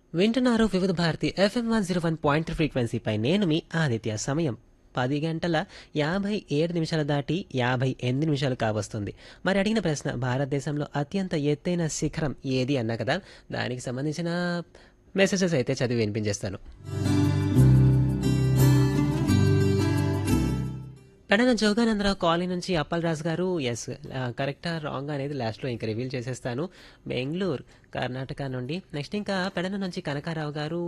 వింటున్నారు వివిధ భారతి ఎఫ్ఎం 101.3 ఫ్రీక్వెన్సీపై నేను మీ ఆదిత్య. సమయం 10 గంటల 57 నిమిషాలు దాటి 58 నిమిషాలు కావస్తుంది. మరి అడిగిన ప్రశ్న, భారతదేశంలో అత్యంత ఎత్తైన శిఖరం ఏది అన్నా కదా, దానికి సంబంధించిన మెసేజెస్ అయితే చదివి వినిపించేస్తాను. పెడన జోగానందరావు కాలనీ నుంచి అప్పల్ రాజు గారు, ఎస్ కరెక్టా రాంగ్ అనేది లాస్ట్లో ఇంకా రివీల్ చేసేస్తాను. బెంగళూరు కర్ణాటక నుండి. నెక్స్ట్ ఇంకా పెడన నుంచి కనకారావు గారు,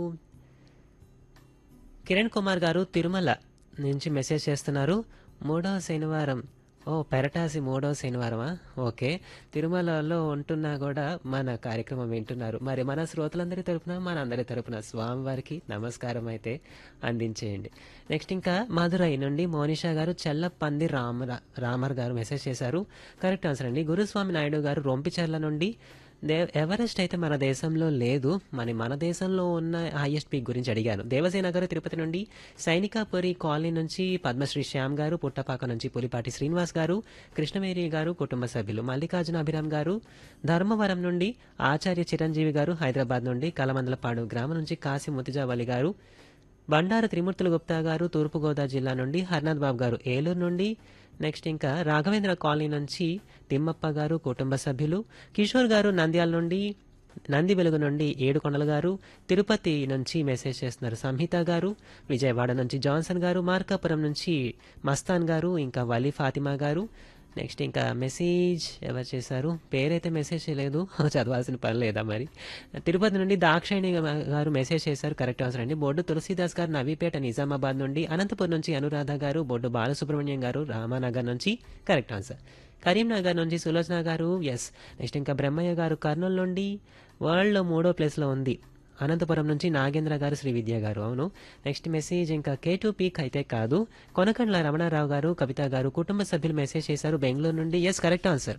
కిరణ్ కుమార్ గారు తిరుమల నుంచి మెసేజ్ చేస్తున్నారు. మూడవ శనివారం, పెరటాసి మూడవ శనివారమా? ఓకే, తిరుమలలో ఉంటున్నా కూడా మన కార్యక్రమం వింటున్నారు. మరి మన శ్రోతలందరి తరపున, మన అందరి తరపున స్వామివారికి నమస్కారం అయితే అందించేయండి. నెక్స్ట్ ఇంకా మధురై నుండి మోనిషా గారు, చెల్లపంది రామర్ గారు మెసేజ్ చేశారు. కరెక్ట్ ఆన్సర్ అండి. గురుస్వామి నాయుడు గారు రొంపిచెర్ల నుండి, ఎవరెస్ట్ అయితే మన దేశంలో లేదు, మన దేశంలో ఉన్న హైయెస్ట్ పీక్ గురించి అడిగాను. దేవసేన గారు తిరుపతి నుండి, సైనికాపురి కాలనీ నుంచి పద్మశ్రీ శ్యామ్ గారు, పుట్టపాక నుంచి పులిపాటి శ్రీనివాస్ గారు, కృష్ణవేరి గారు కుటుంబ సభ్యులు, మల్లికార్జున అభిరామ్ గారు ధర్మవరం నుండి, ఆచార్య చిరంజీవి గారు హైదరాబాద్ నుండి, కలమందలపాడు గ్రామం నుంచి కాశీ ముతిజావలి గారు, బండారు త్రిమూర్తులు గుప్తా గారు తూర్పుగోదావరి జిల్లా నుండి, హర్నాథ్ బాబు గారు ఏలూరు నుండి. నెక్స్ట్ ఇంకా రాఘవేంద్ర కాలనీ నుంచి తిమ్మప్ప గారు కుటుంబ సభ్యులు, కిషోర్ గారు నంద్యాల నుండి, నంది వెలుగు నుండి ఏడుకొండల గారు, తిరుపతి నుంచి మెసేజ్ చేస్తున్నారు సంహిత గారు, విజయవాడ నుంచి జాన్సన్ గారు, మార్కాపురం నుంచి మస్తాన్ గారు, ఇంకా వలీ ఫాతిమా గారు. నెక్స్ట్ ఇంకా మెసేజ్ ఎవరు చేశారు, పేరైతే మెసేజ్ చేయలేదు, చదవాల్సిన పని లేదా మరి. తిరుపతి నుండి దాక్షాయణి గారు మెసేజ్ చేశారు. కరెక్ట్ ఆన్సర్ అండి. బొడ్డు తులసీదాస్ గారు నవీపేట నిజామాబాద్ నుండి, అనంతపురం నుంచి అనురాధ గారు, బొడ్డు బాలసుబ్రహ్మణ్యం గారు రామానగర్ నుంచి. Correct answer. కరీంనగర్ నుంచి సులోచన గారు, ఎస్. నెక్స్ట్ ఇంకా బ్రహ్మయ్య గారు కర్నూలు నుండి, వరల్డ్లో 3వ ప్లేస్లో ఉంది. అనంతపురం నుంచి నాగేంద్ర గారు, శ్రీ విద్య గారు, అవును. నెక్స్ట్ మెసేజ్ ఇంకా K2 పీక్ అయితే కాదు, కొనకండ్ల రమణారావు గారు, కవిత గారు కుటుంబ సభ్యులు మెసేజ్ చేశారు బెంగళూరు నుండి. Yes correct answer.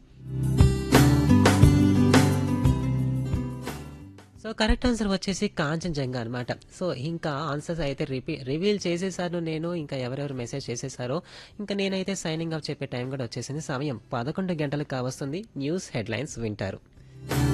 So correct answer వచ్చేసి కాంచన్జంగా అనమాట. సో ఇంకా ఆన్సర్స్ అయితే రివీల్ చేసేసాను నేను. ఇంకా ఎవరెవరు మెసేజ్ చేసేసారో ఇంకా నేనైతే సైనింగ్ ఆఫ్ చెప్పే టైం కూడా వచ్చేసింది. సమయం 11 గంటలకు కావస్తుంది. న్యూస్ హెడ్లైన్స్ వింటారు.